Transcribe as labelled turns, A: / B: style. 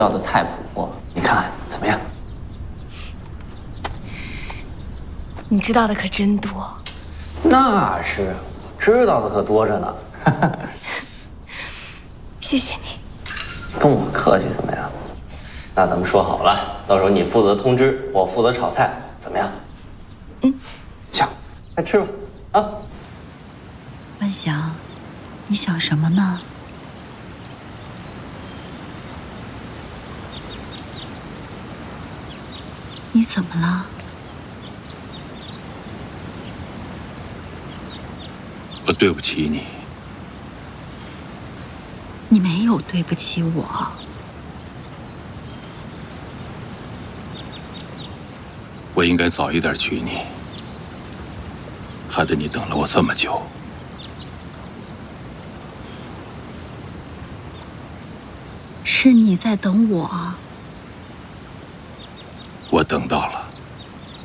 A: 要的菜谱，你看怎么样？
B: 你知道的可真多。
A: 那是，知道的可多着呢。
B: 谢谢你。
A: 跟我客气什么呀？那咱们说好了，到时候你负责通知，我负责炒菜，怎么样？
B: 嗯，
A: 行，快吃吧。啊，
C: 万祥，你想什么呢？你怎么了？
D: 我对不起你。
C: 你没有对不起我。
D: 我应该早一点娶你，害得你等了我这么久。
C: 是你在等我。
D: 我等到了。